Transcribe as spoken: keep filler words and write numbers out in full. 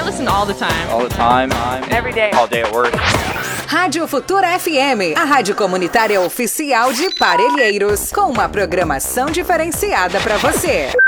listen all the time. All the time. time. Every day. All day at work. Rádio Futura F M, a rádio comunitária oficial de Parelheiros, com uma programação diferenciada para você.